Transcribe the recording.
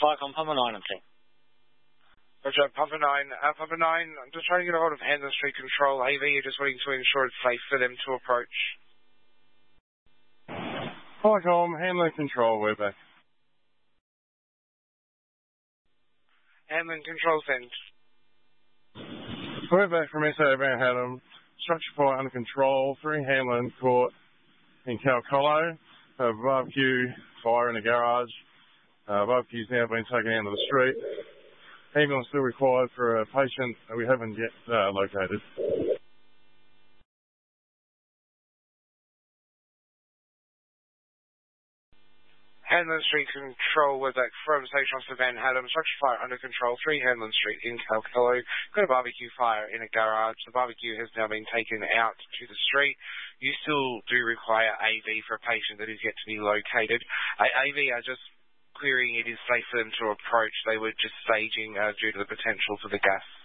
Fire on Papa 9, I'm saying. Roger, Papa 9. Papa 9, I'm just trying to get a hold of Hanlon Street Control. AV, you're just waiting to ensure it's safe for them to approach. Hi, Tom. Hanlon Control, we're back. Hanlon Control sent. We're back from SA Van Haddam. Structure fire under control. 3 Hanlon Court in Calcolo. Barbecue fire in the garage. Barbecue's now been taken out of the street. Ambulance still required for a patient that we haven't yet located. Hanlon Street Control, we're back from Station Officer Van Haddam. Structure fire under control. 3 Hanlon Street in Calcolo. Got a barbecue fire in a garage. The barbecue has now been taken out to the street. You still do require AV for a patient that is yet to be located. AV are just querying it is safe for them to approach. They were just staging due to the potential for the gas.